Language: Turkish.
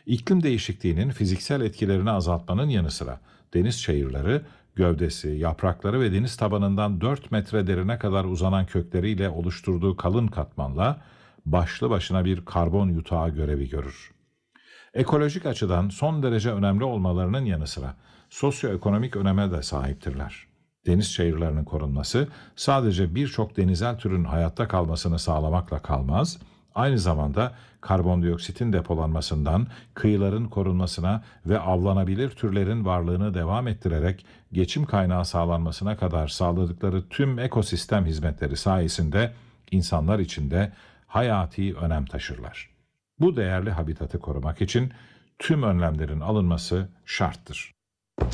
İklim değişikliğinin fiziksel etkilerini azaltmanın yanı sıra deniz çayırları, gövdesi, yaprakları ve deniz tabanından 4 metre derine kadar uzanan kökleriyle oluşturduğu kalın katmanla başlı başına bir karbon yutağı görevi görür. Ekolojik açıdan son derece önemli olmalarının yanı sıra sosyoekonomik öneme de sahiptirler. Deniz çayırlarının korunması sadece birçok denizel türün hayatta kalmasını sağlamakla kalmaz, aynı zamanda karbondioksitin depolanmasından kıyıların korunmasına ve avlanabilir türlerin varlığını devam ettirerek geçim kaynağı sağlanmasına kadar sağladıkları tüm ekosistem hizmetleri sayesinde insanlar için de hayati önem taşırlar. Bu değerli habitatı korumak için tüm önlemlerin alınması şarttır.